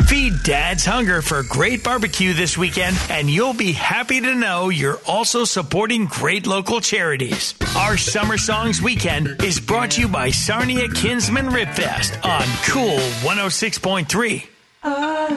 Feed Dad's hunger for great barbecue this weekend, and you'll be happy to know you're also supporting great local charities. Our Summer Songs Weekend is brought to you by Sarnia Kinsman Rib Fest on Cool 106.3.